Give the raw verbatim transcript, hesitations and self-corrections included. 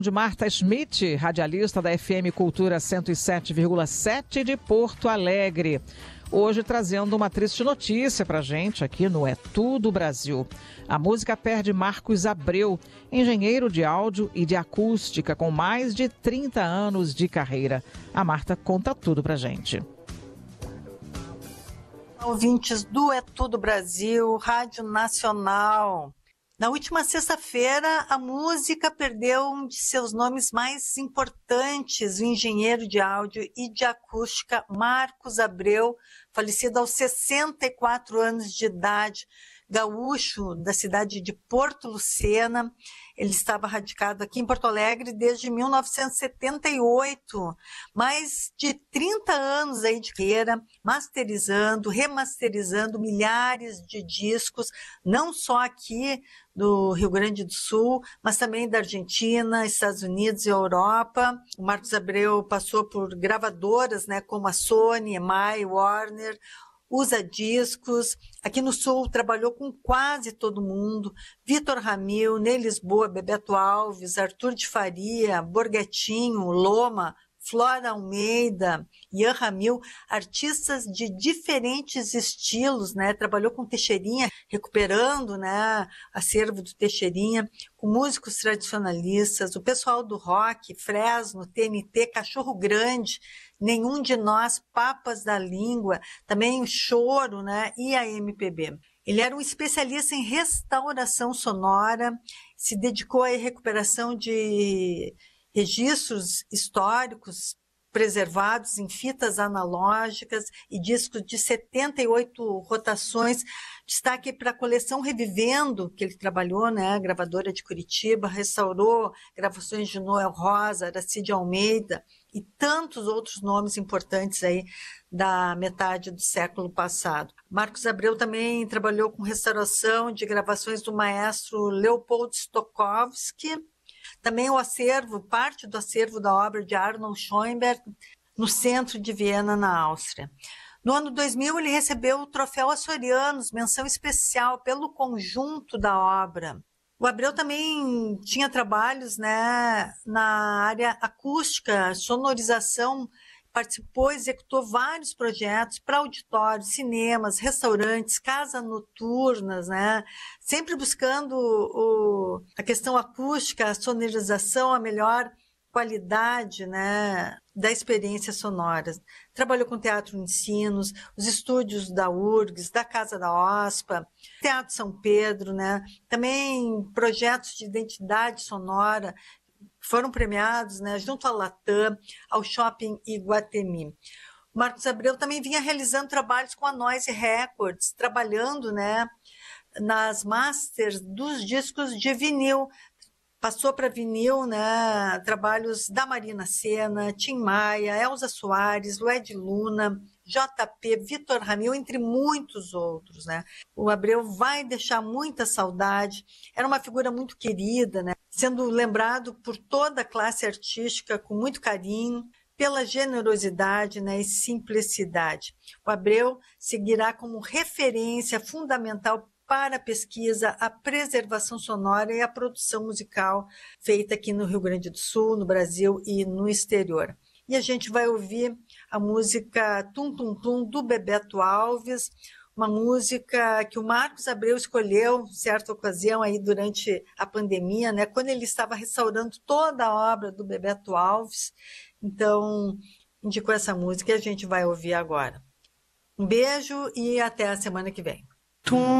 De Marta Schmidt, radialista da F M Cultura cento e sete vírgula sete de Porto Alegre. Hoje trazendo uma triste notícia pra gente aqui no É Tudo Brasil. A música perde Marcos Abreu, engenheiro de áudio e de acústica com mais de trinta anos de carreira. A Marta conta tudo pra gente. Ouvintes do É Tudo Brasil, Rádio Nacional. Na última sexta-feira, a música perdeu um de seus nomes mais importantes, o engenheiro de áudio e de acústica Marcos Abreu, falecido aos sessenta e quatro anos de idade, gaúcho da cidade de Porto Lucena. Ele estava radicado aqui em Porto Alegre desde mil novecentos e setenta e oito, mais de trinta anos aí de carreira, masterizando, remasterizando milhares de discos, não só aqui do Rio Grande do Sul, mas também da Argentina, Estados Unidos e Europa. O Marcos Abreu passou por gravadoras, né, como a Sony, E M I, Warner, Usa Discos. Aqui no Sul trabalhou com quase todo mundo: Vitor Ramil, Ney Lisboa, Bebeto Alves, Arthur de Faria, Borghettino, Loma, Flora Almeida, Ian Ramil, artistas de diferentes estilos, né? Trabalhou com Teixeirinha, recuperando, né, acervo do Teixeirinha, com músicos tradicionalistas, o pessoal do rock, Fresno, T N T, Cachorro Grande, Nenhum de Nós, Papas da Língua, também o Choro, né, e a M P B. Ele era um especialista em restauração sonora, se dedicou à recuperação de registros históricos preservados em fitas analógicas e discos de setenta e oito rotações. Destaque para a coleção Revivendo, que ele trabalhou, né, gravadora de Curitiba, restaurou gravações de Noel Rosa, Aracide Almeida e tantos outros nomes importantes aí da metade do século passado. Marcos Abreu também trabalhou com restauração de gravações do maestro Leopold Stokowski. Também o acervo, parte do acervo da obra de Arnold Schoenberg, no centro de Viena, na Áustria. No ano dois mil, ele recebeu o Troféu Açorianos, menção especial pelo conjunto da obra. O Abreu também tinha trabalhos, né, na área acústica, sonorização, participou, executou vários projetos para auditórios, cinemas, restaurantes, casas noturnas, né? Sempre buscando o, a questão acústica, a sonorização, a melhor qualidade, né, da experiência sonora. Trabalhou com teatro ensinos, os estúdios da U R G S, da Casa da OSPA, Teatro São Pedro, né? Também projetos de identidade sonora, foram premiados, né, junto à Latam, ao Shopping Iguatemi. O Marcos Abreu também vinha realizando trabalhos com a Noise Records, trabalhando, né, nas masters dos discos de vinil. Passou para vinil, né, trabalhos da Marina Sena, Tim Maia, Elza Soares, Lued Luna, J P, Vitor Ramil, entre muitos outros, né? O Abreu vai deixar muita saudade, era uma figura muito querida, né? Sendo lembrado por toda a classe artística com muito carinho, pela generosidade, né, e simplicidade. O Abreu seguirá como referência fundamental para a pesquisa, a preservação sonora e a produção musical feita aqui no Rio Grande do Sul, no Brasil e no exterior. E a gente vai ouvir a música Tum Tum Tum, do Bebeto Alves, uma música que o Marcos Abreu escolheu, em certa ocasião, aí durante a pandemia, né, quando ele estava restaurando toda a obra do Bebeto Alves. Então, indicou essa música e a gente vai ouvir agora. Um beijo e até a semana que vem. Tum.